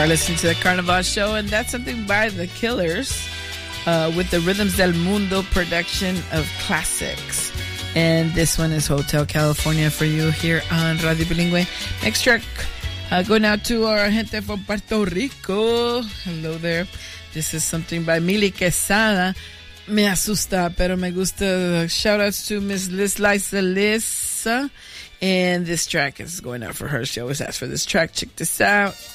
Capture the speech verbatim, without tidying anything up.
are listening to the Carnival Show, and that's something by The Killers uh, with the Rhythms del Mundo production of classics. And this one is Hotel California for you here on Radio Bilingüe. Next track, uh, going out to our gente from Puerto Rico. Hello there. This is something by Mili Quesada. Me asusta, pero me gusta. Shout outs to Miss Liz Liza Liz. And this track is going out for her. She always asks for this track. Check this out.